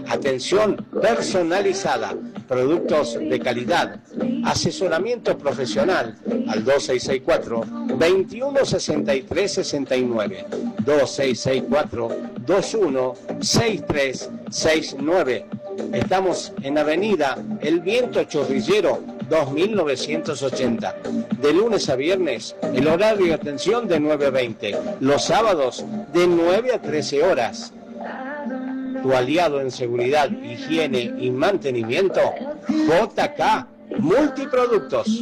Atención personalizada, productos de calidad, asesoramiento profesional al 2664-216369, 2664-216369. Estamos en Avenida El Viento Chorrillero 2980. De lunes a viernes, el horario de atención de 9 a 20. Los sábados de 9 a 13 horas. Tu aliado en seguridad, higiene y mantenimiento, JK Multiproductos.